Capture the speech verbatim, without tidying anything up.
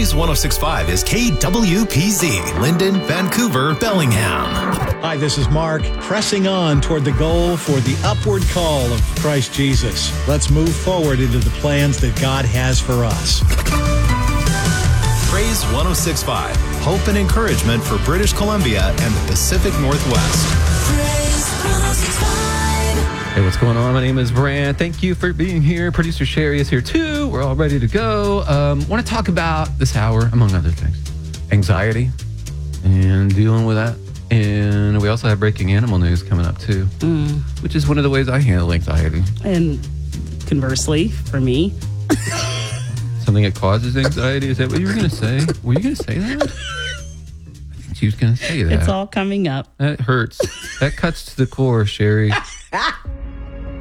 Praise one oh six point five is K W P Z, Linden, Vancouver, Bellingham. Hi, this is Mark, pressing on toward the goal for the upward call of Christ Jesus. Let's move forward into the plans that God has for us. Praise one oh six point five, hope and encouragement for British Columbia and the Pacific Northwest. Praise one oh six point five. Hey, what's going on? My name is Brant. Thank you for being here. Producer Sherry is here too. We're all ready to go. Um, want to talk about this hour, among other things, anxiety and dealing with that. And we also have breaking animal news coming up too, mm. which is one of the ways I handle anxiety. And conversely, for me, something that causes anxiety. Is that what you were going to say? Were you going to say that? I think she was going to say that. It's all coming up. That hurts. That cuts to the core, Sherry.